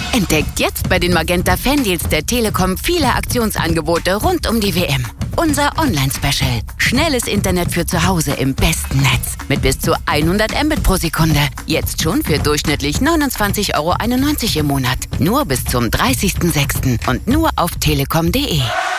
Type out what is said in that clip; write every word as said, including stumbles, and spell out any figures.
Entdeckt jetzt bei den Magenta Fandeals der Telekom viele Aktionsangebote rund um die W M. Unser Online-Special. Schnelles Internet für zu Hause im besten Netz. Mit bis zu hundert Mbit pro Sekunde. Jetzt schon für durchschnittlich neunundzwanzig Euro einundneunzig im Monat. Nur bis zum dreißigsten sechsten und nur auf telekom punkt de.